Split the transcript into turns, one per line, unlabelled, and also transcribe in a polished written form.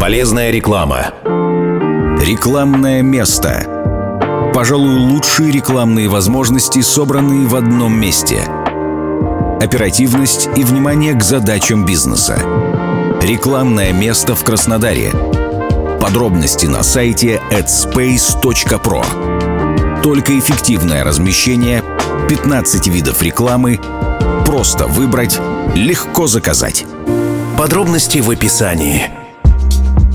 Полезная реклама.
Рекламное место. Пожалуй, лучшие рекламные возможности, собранные в одном месте. Оперативность и внимание к задачам бизнеса. Рекламное место в Краснодаре. Подробности на сайте adspace.pro. Только эффективное размещение, 15 видов рекламы, просто выбрать, легко заказать.
Подробности в описании.